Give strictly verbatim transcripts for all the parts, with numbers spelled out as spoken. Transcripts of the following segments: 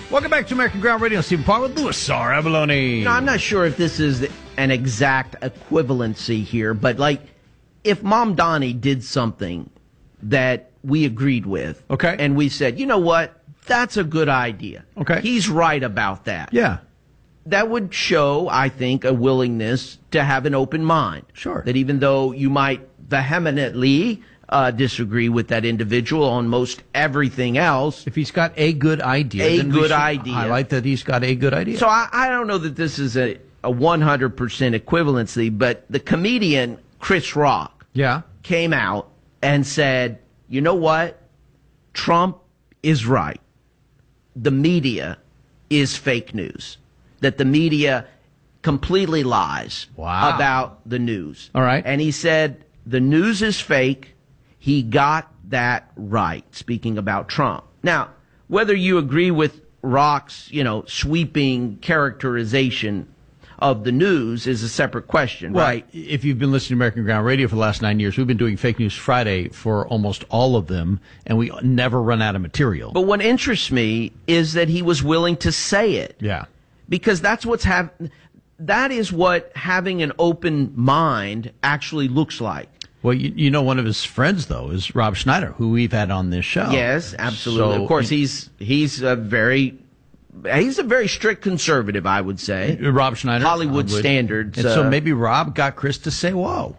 Welcome back to American Ground Radio. Stephen Parr with Louis R. Abalone. No, I'm not sure if this is an exact equivalency here, but like if Mom Donnie did something that we agreed with, okay, and we said, you know what, that's a good idea. Okay. He's right about that. Yeah. That would show, I think, a willingness to have an open mind. Sure. That even though you might vehemently uh, disagree with that individual on most everything else, if he's got a good idea, a then good we should idea. highlight that he's got a good idea. So I, I don't know that this is a, a one hundred percent equivalency, but the comedian Chris Rock yeah. came out and said, you know what? Trump is right. The media is fake news. That the media completely lies wow. about the news. All right. And he said the news is fake. He got that right, speaking about Trump. Now, whether you agree with Rock's, you know, sweeping characterization of the news is a separate question, well, right? If you've been listening to American Ground Radio for the last nine years, we've been doing Fake News Friday for almost all of them, and we never run out of material. But what interests me is that he was willing to say it. Yeah. Because that's what's have, that is what having an open mind actually looks like. Well, you, you know, one of his friends, though, is Rob Schneider, who we've had on this show. Yes, absolutely. So, of course, he's he's a very he's a very strict conservative, I would say. Rob Schneider, Hollywood Hollywood. standards. And uh, so maybe Rob got Chris to say, "Whoa."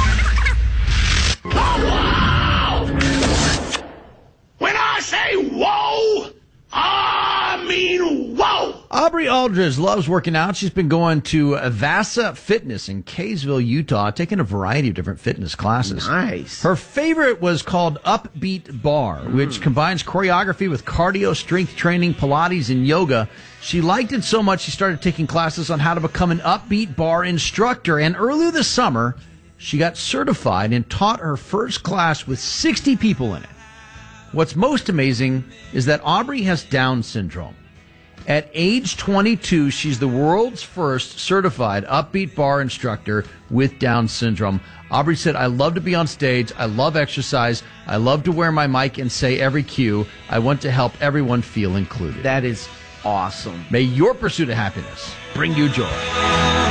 When I say whoa, I mean whoa. Aubrey Aldridge loves working out. She's been going to Vasa Fitness in Kaysville, Utah, taking a variety of different fitness classes. Nice. Her favorite was called Upbeat Bar, which mm. combines choreography with cardio, strength training, Pilates, and yoga. She liked it so much she started taking classes on how to become an Upbeat Bar instructor. And earlier this summer, she got certified and taught her first class with sixty people in it. What's most amazing is that Aubrey has Down syndrome. At age twenty-two, she's the world's first certified Upbeat Bar instructor with Down syndrome. Aubrey said, I love to be on stage. I love exercise. I love to wear my mic and say every cue. I want to help everyone feel included. That is awesome. May your pursuit of happiness bring you joy.